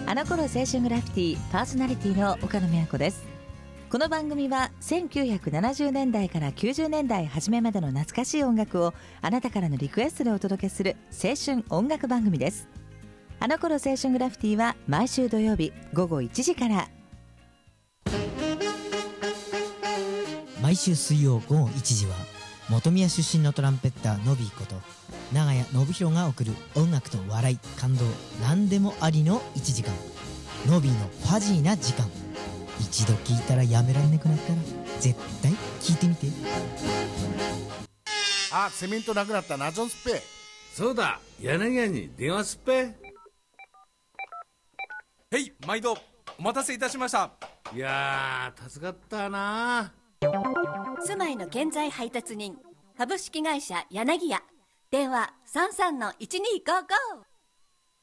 あの頃青春グラフィティパーソナリティの岡野美和子です。この番組は1970年代から90年代初めまでの懐かしい音楽をあなたからのリクエストでお届けする青春音楽番組です。あの頃青春グラフィティは毎週土曜日午後1時から、 毎週水曜午後1時は本宮出身のトランペッターのびーこと長谷信弘が送る音楽と笑い感動何でもありの1時間、のびーのファジーな時間。一度聞いたらやめらんなくなったら絶対聞いてみて。 あ、セメントなくなったな、ジョンスっぺ。 そうだ、柳屋に電話すっぺ。 へい、毎度お待たせいたしました。 いやー、助かったな。 住まいの建材配達人株式会社柳屋、電話33-1255。